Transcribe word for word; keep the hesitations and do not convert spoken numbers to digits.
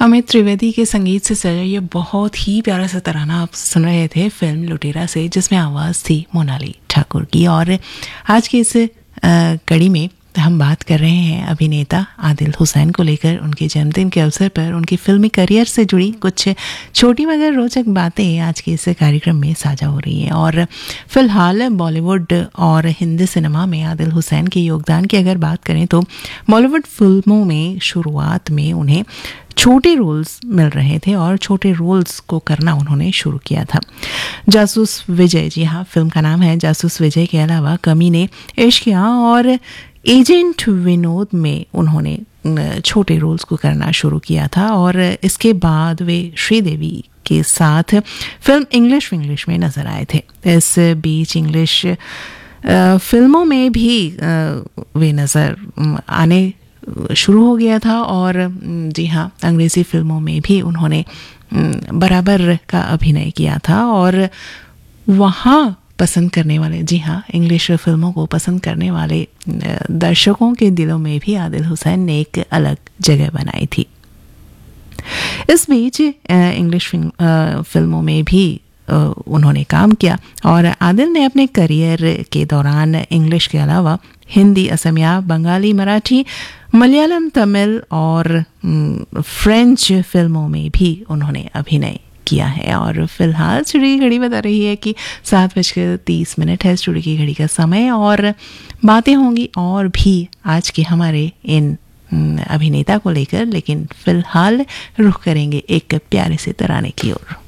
अमित त्रिवेदी के संगीत से सजा ये बहुत ही प्यारा सा तराना आप सुन रहे थे फिल्म लुटेरा से, जिसमें आवाज़ थी मोनाली ठाकुर की। और आज की इस कड़ी में हम बात कर रहे हैं अभिनेता आदिल हुसैन को लेकर। उनके जन्मदिन के अवसर पर उनकी फिल्मी करियर से जुड़ी कुछ छोटी मगर रोचक बातें आज के इस कार्यक्रम में साझा हो रही हैं। और फिलहाल बॉलीवुड और हिंदी सिनेमा में आदिल हुसैन के योगदान की अगर बात करें तो बॉलीवुड फिल्मों में शुरुआत में उन्हें छोटे रोल्स मिल रहे थे और छोटे रोल्स को करना उन्होंने शुरू किया था। जासूस विजय, जी हाँ, फिल्म का नाम है जासूस विजय के अलावा कमीने, इश्किया और एजेंट विनोद में उन्होंने छोटे रोल्स को करना शुरू किया था। और इसके बाद वे श्रीदेवी के साथ फिल्म इंग्लिश इंग्लिश में नजर आए थे। इस बीच इंग्लिश फिल्मों में भी वे नजर आने शुरू हो गया था। और जी हाँ, अंग्रेज़ी फिल्मों में भी उन्होंने बराबर का अभिनय किया था। और वहाँ पसंद करने वाले, जी हाँ, इंग्लिश फिल्मों को पसंद करने वाले दर्शकों के दिलों में भी आदिल हुसैन ने एक अलग जगह बनाई थी। इस बीच इंग्लिश फिल्मों में भी उन्होंने काम किया और आदिल ने अपने करियर के दौरान इंग्लिश के अलावा हिंदी, असमिया, बंगाली, मराठी, मलयालम, तमिल और फ्रेंच फिल्मों में भी उन्होंने अभिनय किया है। और फिलहाल स्टूडियो की घड़ी बता रही है कि सात बजकर तीस मिनट है स्टूडियो की घड़ी का समय। और बातें होंगी और भी आज के हमारे इन अभिनेता को लेकर, लेकिन फिलहाल रुख करेंगे एक प्यारे से तराने की ओर।